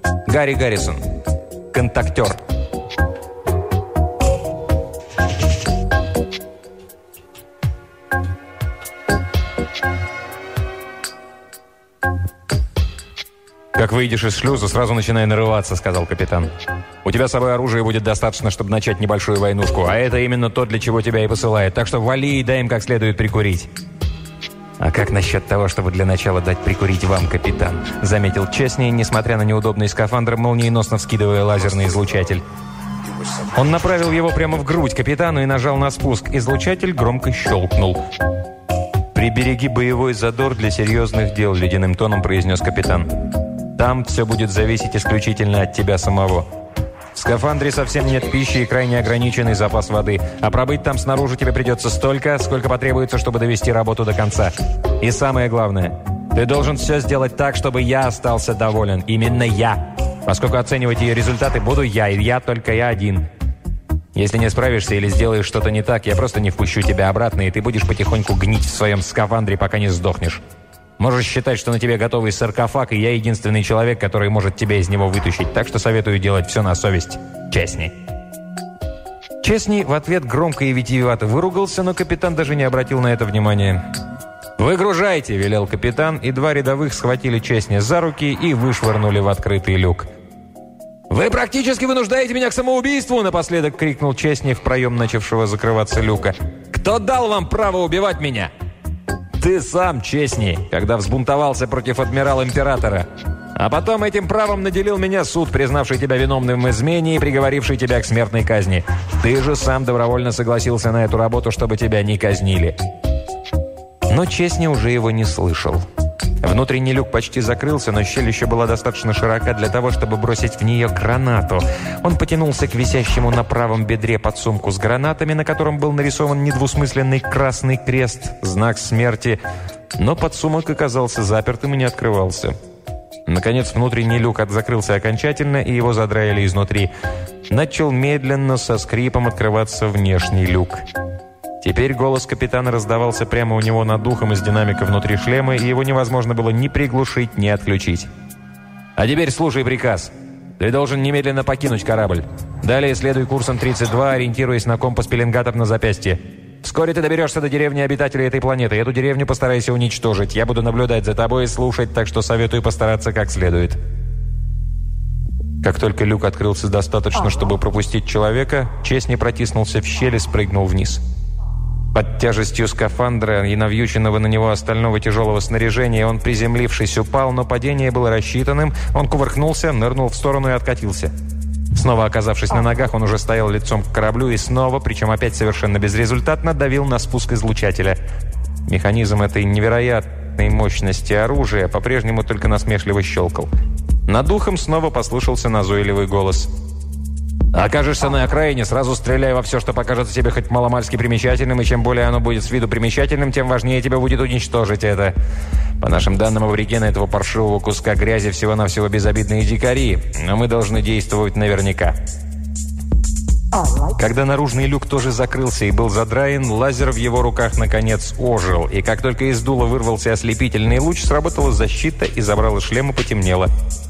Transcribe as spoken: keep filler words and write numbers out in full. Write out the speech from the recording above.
Гарри Гаррисон. Контактер. «Как выйдешь из шлюза, сразу начинай нарываться», — сказал капитан. «У тебя с собой оружия будет достаточно, чтобы начать небольшую войнушку, а это именно то, для чего тебя и посылают. Так что вали и дай им как следует прикурить». «А как насчет того, чтобы для начала дать прикурить вам, капитан?» — заметил Честни, несмотря на неудобный скафандр, молниеносно вскидывая лазерный излучатель. Он направил его прямо в грудь капитану и нажал на спуск. Излучатель громко щелкнул. «Прибереги боевой задор для серьезных дел», — ледяным тоном произнес капитан. «Там все будет зависеть исключительно от тебя самого. В скафандре совсем нет пищи и крайне ограниченный запас воды, а пробыть там снаружи тебе придется столько, сколько потребуется, чтобы довести работу до конца. И самое главное, ты должен все сделать так, чтобы я остался доволен. Именно я. Поскольку оценивать ее результаты буду я, и я только я один. Если не справишься или сделаешь что-то не так, я просто не впущу тебя обратно, и ты будешь потихоньку гнить в своем скафандре, пока не сдохнешь. Можешь считать, что на тебе готовый саркофаг, и я единственный человек, который может тебя из него вытащить. Так что советую делать все на совесть. Честни». Честни в ответ громко и витиевато выругался, но капитан даже не обратил на это внимания. «Выгружайте», — велел капитан, и два рядовых схватили Честни за руки и вышвырнули в открытый люк. «Вы практически вынуждаете меня к самоубийству!» — напоследок крикнул Честни в проем начавшего закрываться люка. «Кто дал вам право убивать меня?» «Ты сам, Честни, когда взбунтовался против адмирала-императора. А потом этим правом наделил меня суд, признавший тебя виновным в измене и приговоривший тебя к смертной казни. Ты же сам добровольно согласился на эту работу, чтобы тебя не казнили». Но Честни уже его не слышал. Внутренний люк почти закрылся, но щель еще была достаточно широка для того, чтобы бросить в нее гранату. Он потянулся к висящему на правом бедре подсумку с гранатами, на котором был нарисован недвусмысленный красный крест, знак смерти. Но подсумок оказался запертым и не открывался. Наконец, внутренний люк закрылся окончательно, и его задраили изнутри. Начал медленно, со скрипом открываться внешний люк. Теперь голос капитана раздавался прямо у него над духом из динамика внутри шлема, и его невозможно было ни приглушить, ни отключить. «А теперь слушай приказ. Ты должен немедленно покинуть корабль. Далее следуй курсом тридцать два, ориентируясь на компас пеленгатор на запястье. Вскоре ты доберешься до деревни обитателей этой планеты. Эту деревню постарайся уничтожить. Я буду наблюдать за тобой и слушать, так что советую постараться как следует». Как только люк открылся достаточно, чтобы пропустить человека, Честни протиснулся в щель и спрыгнул вниз. Под тяжестью скафандра и навьюченного на него остального тяжелого снаряжения он, приземлившись, упал, но падение было рассчитанным. Он кувыркнулся, нырнул в сторону и откатился. Снова оказавшись на ногах, он уже стоял лицом к кораблю и снова, причем опять совершенно безрезультатно, давил на спуск излучателя. Механизм этой невероятной мощности оружия по-прежнему только насмешливо щелкал. Над ухом снова послышался назойливый голос. «Окажешься на окраине, сразу стреляй во все, что покажется тебе хоть маломальски примечательным, и чем более оно будет с виду примечательным, тем важнее тебе будет уничтожить это. По нашим данным, аборигены этого паршивого куска грязи всего-навсего безобидные дикари, но мы должны действовать наверняка». Когда наружный люк тоже закрылся и был задраен, лазер в его руках наконец ожил, и как только из дула вырвался ослепительный луч, сработала защита и забрала шлема потемнело.